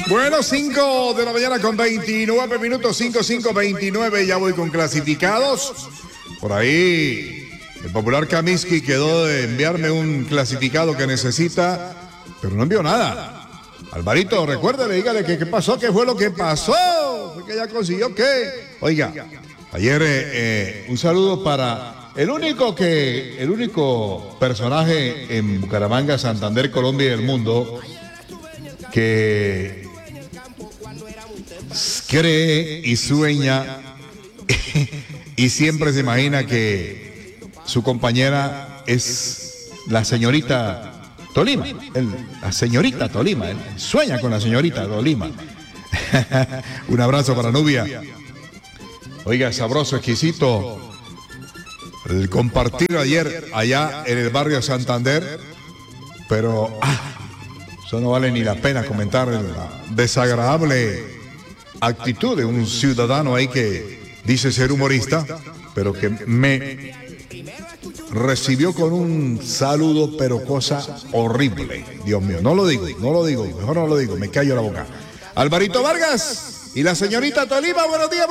Bueno, 5 de la mañana con 29 minutos, 5:29, ya voy con clasificados. Por ahí, el popular Kaminsky quedó de enviarme un clasificado que necesita, pero no envió nada. Alvarito, recuérdale, dígale que qué pasó, qué fue lo que pasó, fue que ya consiguió qué. Oiga, ayer un saludo para el único personaje en Bucaramanga, Santander, Colombia y el mundo que cree y sueña y siempre se imagina que su compañera es la señorita Tolima, la señorita Tolima, él sueña con la señorita Tolima. Un abrazo para Nubia. Oiga, sabroso, exquisito el compartir ayer allá en el barrio Santander, pero eso no vale ni la pena comentar la desagradable actitud de un ciudadano ahí que dice ser humorista, pero que me recibió con un saludo, pero cosa horrible. Dios mío, no lo digo, mejor no lo digo, me callo la boca. Alvarito Vargas y la señorita Tolima, buenos días.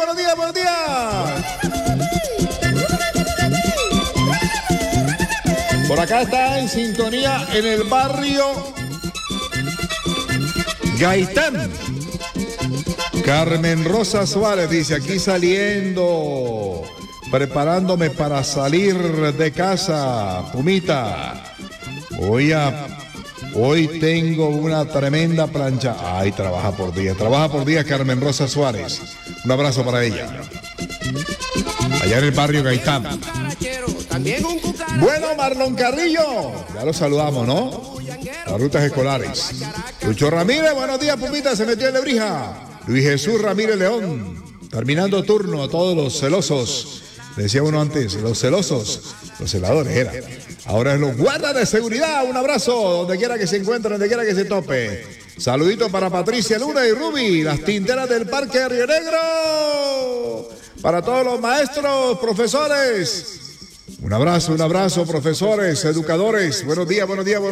Por acá está en sintonía en el barrio Gaitán. Carmen Rosa Suárez dice, aquí saliendo, preparándome para salir de casa, Pumita. Hoy tengo una tremenda plancha. Ay, trabaja por día Carmen Rosa Suárez. Un abrazo para ella. Allá en el barrio Gaitán. Bueno, Marlon Carrillo, ya lo saludamos, ¿no? Las rutas escolares. Lucho Ramírez, buenos días, Pumita, se metió en Lebrija. Luis Jesús Ramírez León, terminando turno a todos los celosos. Le decía uno antes, los celosos, los celadores era. Ahora es los guardas de seguridad. Un abrazo, donde quiera que se encuentren, donde quiera que se tope. Saludito para Patricia Luna y Ruby, las tinteras del Parque de Río Negro. Para todos los maestros, profesores. Un abrazo, profesores, educadores. Buenos días.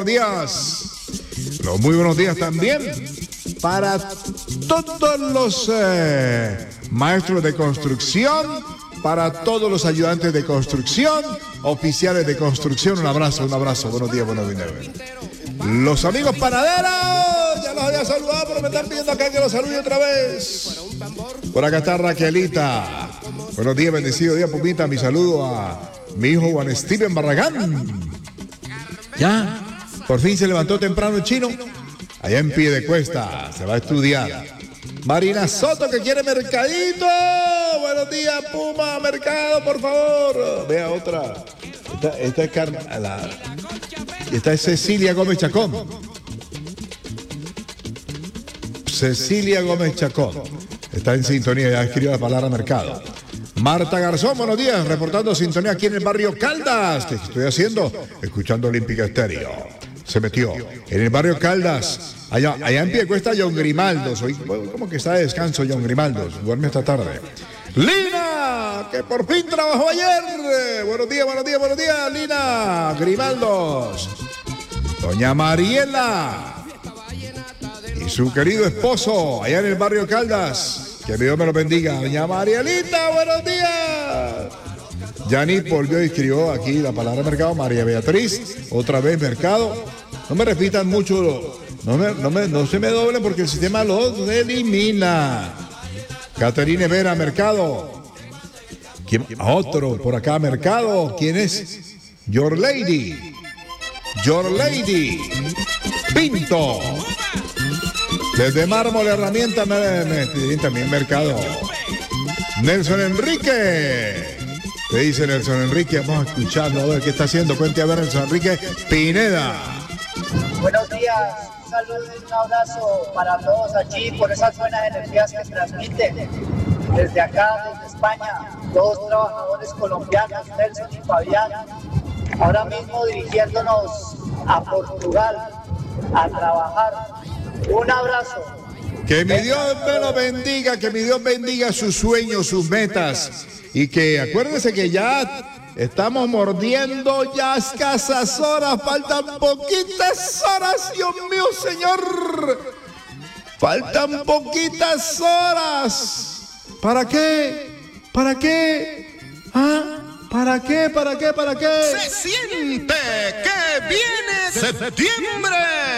Los muy buenos días también para todos los maestros de construcción, para todos los ayudantes de construcción, oficiales de construcción. Un abrazo. Buenos días. Los amigos panaderos, ya los había saludado, pero me están pidiendo acá que los salude otra vez. Por acá está Raquelita. Buenos días, bendecido día, Pumita. Mi saludo a mi hijo Juan Steven Barragán. Ya, por fin se levantó temprano el chino. Allá en Piedecuesta, se va a estudiar. Marina Soto, que quiere mercadito. Buenos días, Puma, mercado, por favor. Vea otra. Esta es Cecilia Gómez Chacón. Cecilia Gómez Chacón. Está en sintonía, ya escribió la palabra mercado. Marta Garzón, buenos días, reportando sintonía aquí en el barrio Caldas. ¿Qué estoy haciendo? Escuchando Olímpica Estéreo. Se metió en el barrio Caldas. Allá en Piedecuesta, John Grimaldos. ¿Cómo que está de descanso John Grimaldos? Duerme esta tarde. Lina, que por fin trabajó ayer. Buenos días, Lina Grimaldos. Doña Mariela y su querido esposo, allá en el barrio Caldas. Que Dios me lo bendiga. Doña Marielita, buenos días. Yanit volvió y escribió aquí la palabra mercado. María Beatriz, otra vez mercado. No me repitan mucho, no se me doblen porque el sistema los elimina. Caterine Vera, mercado. ¿Quién? Otro por acá, mercado. ¿Quién es? Your Lady Pinto. Desde Mármol Herramienta me también mercado. Nelson Enrique. ¿Qué dice Nelson Enrique? Vamos a escucharlo, a ver qué está haciendo. Cuente a ver, Nelson Enrique Pineda. Buenos días, un saludo y un abrazo para todos allí por esas buenas energías que transmiten. Desde acá, desde España, dos trabajadores colombianos, Nelson y Fabián, ahora mismo dirigiéndonos a Portugal a trabajar. Un abrazo. Que mi Dios me lo bendiga, que mi Dios bendiga sus sueños, sus metas. Y que acuérdense que ya estamos mordiendo ya escasas horas, faltan poquitas horas, Dios mío, Señor. Faltan poquitas horas. ¿Para qué? ¿Para qué? ¿Ah? ¿Para qué? ¿Para qué? ¿Para qué? Se siente que viene septiembre.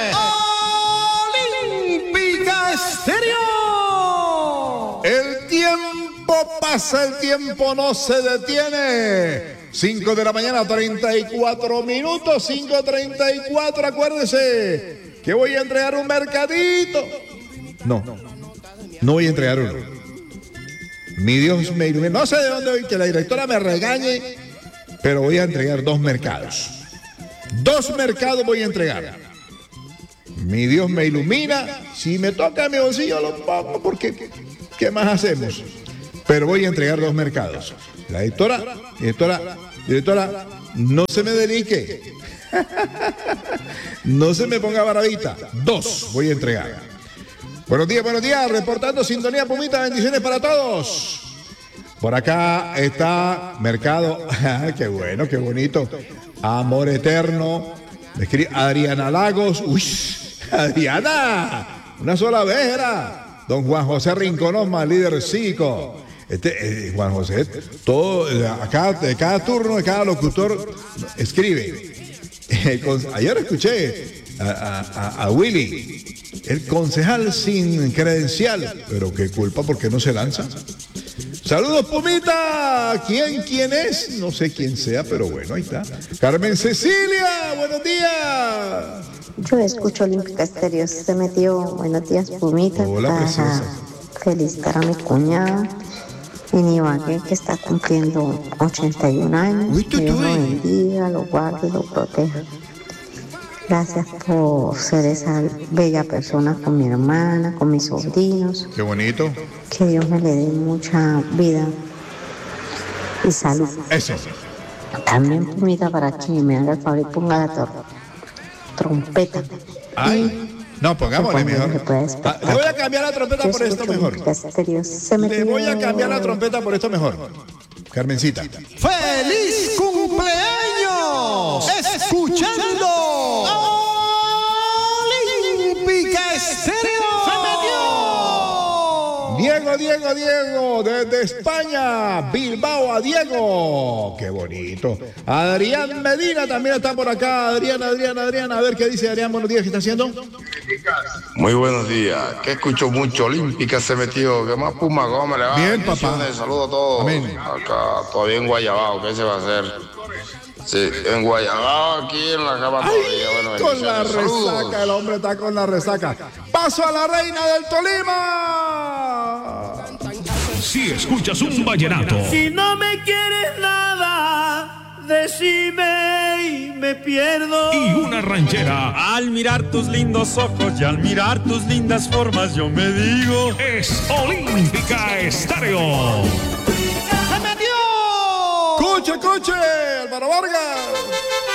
Olímpica Estéreo. El tiempo pasa, el tiempo no se detiene. 5 de la mañana, 34 minutos, 5:34, acuérdese que voy a entregar un mercadito. No voy a entregar uno. Mi Dios me ilumine. No sé de dónde voy, que la directora me regañe, pero voy a entregar 2 mercados. 2 mercados voy a entregar. Mi Dios me ilumina. Si me toca mi bolsillo, lo pongo, porque ¿qué más hacemos? Pero voy a entregar 2 mercados. La directora, no se me dedique. No se me ponga baradita. 2 voy a entregar. Buenos días, reportando sintonía Pumita, bendiciones para todos. Por acá está Mercado, qué bueno, qué bonito. Amor Eterno, me escribe Adriana Lagos, Adriana, una sola vez era. Don Juan José Rinconoma, líder cívico. Juan José, todo, acá, de cada turno, de cada locutor, escribe. Ayer escuché a Willy, el concejal sin credencial, pero qué culpa, ¿por qué no se lanza? Saludos, Pumita. ¿Quién es? No sé quién sea, pero bueno, ahí está. Carmen Cecilia, buenos días. Yo escucho Olímpica Estéreo, se metió. Buenos días, Pumita. Hola, preciosa. Felicitar a mi cuñada en Ibagué, que está cumpliendo 81 años. Uy, Dios lo bendiga, lo guarde y lo proteja. Gracias por ser esa bella persona con mi hermana, con mis sobrinos. Qué bonito. Que Dios me le dé mucha vida y salud. Eso. También, Pumita, para que me haga el favor y ponga la trompeta. Ay, no, pongámosle mejor. Le voy a cambiar la trompeta por esto mejor. Le voy a cambiar la trompeta por esto mejor. Carmencita. ¡Feliz cumpleaños! Escuchando Olímpica Estéreo. ¡Se metió! Diego, desde España, Bilbao a Diego. Qué bonito. Adrián Medina también está por acá. Adrián. A ver qué dice Adrián. Buenos días, ¿qué está haciendo? Muy buenos días. Que escucho mucho. Olímpica se metió. ¿Qué más Puma Gómez le va? Bien, papá. Saludos a todos. Amén. Acá todavía en Guayabao. ¿Qué se va a hacer? Sí, en Guayabao, aquí en la cama todavía. Bueno, con la saludos. resaca, el hombre está con la resaca. Paso a la reina del Tolima. Si escuchas un vallenato, Si no me quieres nada, decime y me pierdo. y una ranchera, Al mirar tus lindos ojos y al mirar tus lindas formas, yo me digo: es Olímpica Estéreo. ¡Se metió! Escuche, Álvaro Vargas.